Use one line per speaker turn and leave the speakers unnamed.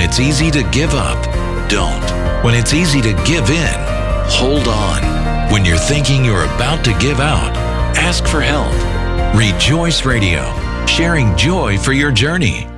it's easy to give up, don't. When it's easy to give in, hold on. When you're thinking you're about to give out, ask for help. Rejoice Radio, sharing joy for your journey.